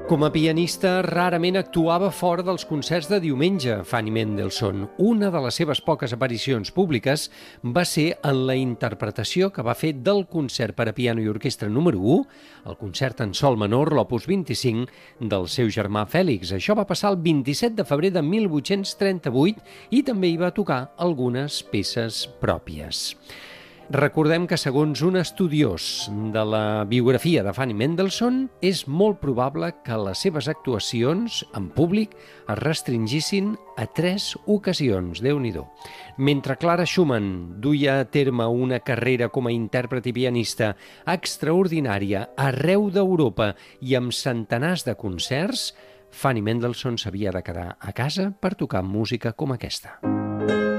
Com a pianista, rarament actuava fora dels concerts de diumenge, Fanny Mendelssohn. Una de les seves poques aparicions públiques va ser en la interpretació que va fer del concert per a piano i orquestra número 1, el concert en sol menor, l'opus 25, del seu germà Fèlix. Això va passar el 27 de febrer de 1838 i també hi va tocar algunes peces pròpies. Recordem que, segons un estudiós de la biografia de Fanny Mendelssohn, és molt probable que les seves actuacions en públic es restringissin a 3 ocasions, Déu-n'hi-do. Mentre Clara Schumann duia a terme una carrera com a intèrpret i pianista extraordinària arreu d'Europa i amb centenars de concerts, Fanny Mendelssohn s'havia de quedar a casa per tocar música com aquesta.